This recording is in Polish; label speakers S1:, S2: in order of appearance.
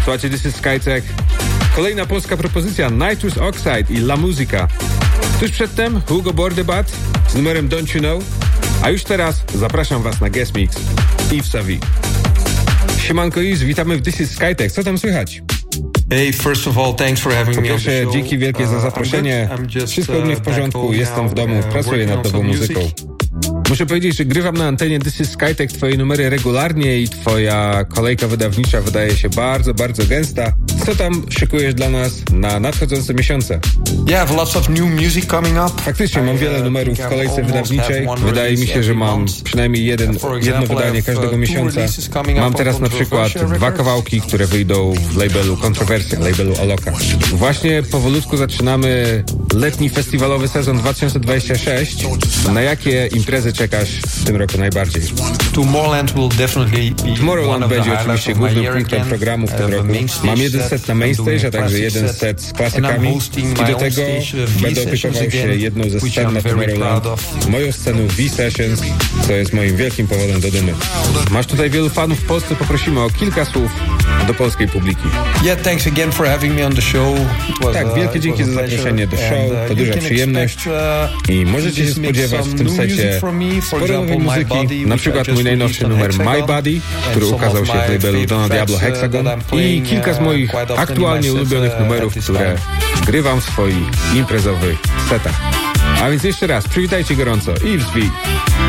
S1: Słuchajcie, This is Skytech. Kolejna polska propozycja, Nitrous Oxide i La Musica. Tuż przedtem Hugo Bordebat z numerem Don't You Know. A już teraz zapraszam was na guest mix Yves Savy. Siemanko Yves, witamy w This is Skytech. Co tam słychać?
S2: Hey, first of all, thanks for having me on the
S1: Po pierwsze,
S2: show.
S1: dzięki wielkie za zaproszenie. Wszystko u mnie w porządku, jestem w domu, pracuję nad nową muzyką. Muszę powiedzieć, że grywam na antenie This is Skytech twoje numery regularnie i twoja kolejka wydawnicza wydaje się bardzo, bardzo gęsta. Co tam szykujesz dla nas na nadchodzące miesiące?
S2: Yeah, I have lots of new music coming up.
S1: Faktycznie mam wiele numerów w kolejce wydawniczej. Wydaje mi się, że mam przynajmniej jedno wydanie każdego miesiąca. Mam teraz na przykład 2 kawałki, które wyjdą w labelu Kontrowersja, labelu Oloka. Właśnie powolutku zaczynamy letni festiwalowy sezon 2026. Na jakie imprezy czekasz w tym roku najbardziej? Tomorrowland będzie oczywiście głównym punktem programu w tym roku. Mam jeden set na mainstage, a także jeden set z klasykami i do tego będę opiekował się jedną ze scen na Tomorrowland, moją sceną V-Sessions, co jest moim wielkim powodem do dumy. Masz tutaj wielu fanów w Polsce, poprosimy o kilka słów do polskiej publiki.
S2: Yeah, thanks again for having me on the show.
S1: Tak, wielkie dzięki za zaproszenie do show, to duża przyjemność i możecie się spodziewać w tym secie sporo nowej muzyki, na przykład mój najnowszy numer My Body, który ukazał się w labelu Dona Diablo Hexagon i kilka z moich aktualnie ulubionych numerów, które grywam w swoich imprezowych setach. A więc jeszcze raz, przywitajcie gorąco Yves V.